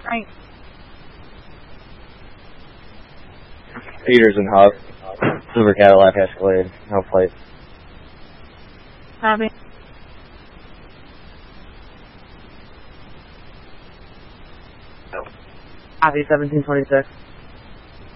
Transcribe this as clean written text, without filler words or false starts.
Right. Peters and Hub. Silver Cadillac Escalade. No plate. Copy. Copy, 1726.